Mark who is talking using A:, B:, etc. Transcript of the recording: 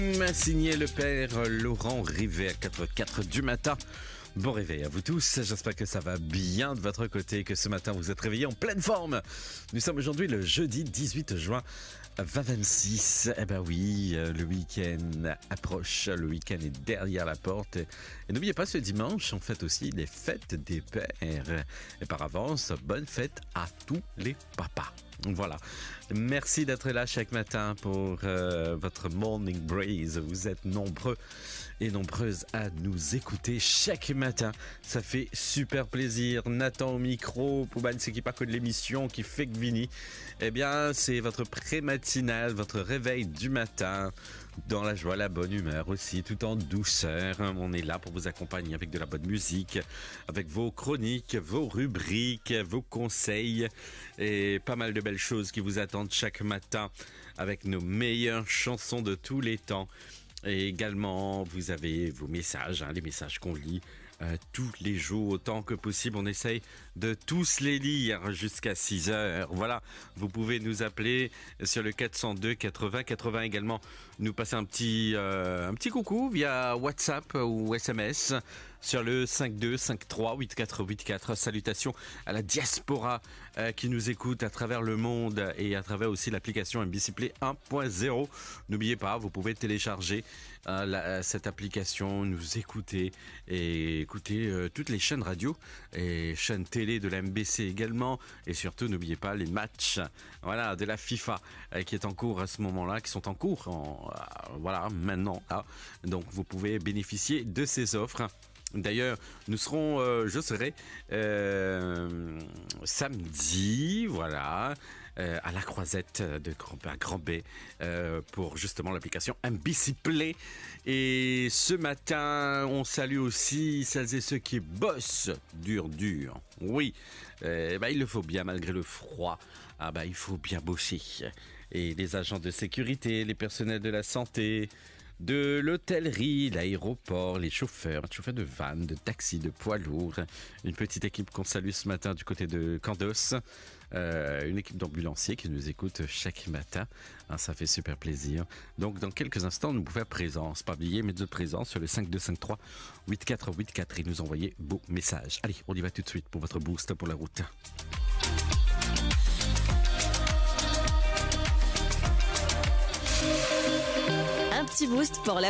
A: Signé le père Laurent Rivet à 4h04 du matin. Bon réveil à vous tous, j'espère que ça va bien de votre côté, que ce matin vous êtes réveillés en pleine forme. Nous sommes aujourd'hui le jeudi 18 juin 2026. Eh ben oui, le week-end approche, le week-end est derrière la porte. Et n'oubliez pas, ce dimanche, on fête aussi les fêtes des pères. Et par avance, bonne fête à tous les papas. Voilà. Merci d'être là chaque matin pour votre Morning Breeze. Vous êtes nombreux et nombreuses à nous écouter chaque matin. Ça fait super plaisir. Nathan au micro, Pouban, c'est qui pas que de l'émission qui fait que Vini. Eh bien, c'est votre pré-matinale, votre réveil du matin. Dans la joie, la bonne humeur aussi, tout en douceur. On est là pour vous accompagner avec de la bonne musique, avec vos chroniques, vos rubriques, vos conseils et pas mal de belles choses qui vous attendent chaque matin avec nos meilleures chansons de tous les temps. Et également, vous avez vos messages, les messages qu'on lit tous les jours autant que possible. On essaye de tous les lire jusqu'à 6 heures. Voilà, vous pouvez nous appeler sur le 402 80 80 également. Nous passer un petit coucou via WhatsApp ou SMS sur le 52 53 84 84. Salutations à la diaspora qui nous écoute à travers le monde et à travers aussi l'application MBC Play 1.0. N'oubliez pas, vous pouvez télécharger cette application, nous écouter et écouter toutes les chaînes radio et chaînes télé de la MBC également. Et surtout, n'oubliez pas les matchs de la FIFA qui est en cours à ce moment-là, qui sont en cours maintenant. Donc, vous pouvez bénéficier de ces offres. D'ailleurs, je serai samedi, à la Croisette de Grand-Bay pour justement l'application MBC Play. Et ce matin, on salue aussi celles et ceux qui bossent dur. Oui, il le faut bien malgré le froid. Il faut bien bosser. Et les agents de sécurité, les personnels de la santé, de l'hôtellerie, l'aéroport, les chauffeurs de vannes, de taxis, de poids lourds. Une petite équipe qu'on salue ce matin du côté de Candos. Une équipe d'ambulanciers qui nous écoute chaque matin. Ça fait super plaisir. Donc, dans quelques instants, nous pouvons faire présence, pas oublier, mais de présence sur le 5253 8484 et nous envoyer beaux messages. Allez, on y va tout de suite pour votre boost pour la route.
B: Un petit boost pour la